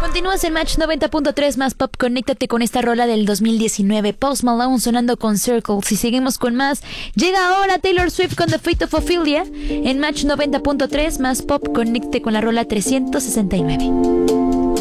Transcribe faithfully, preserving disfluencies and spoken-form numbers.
Continúas en Match noventa punto tres más pop. Conéctate con esta rola del dos mil diecinueve. Post Malone sonando con Circles. Y seguimos con más. Llega ahora Taylor Swift con The Fate of Ophelia. En Match noventa punto tres más pop. Conecte con la rola trescientos sesenta y nueve.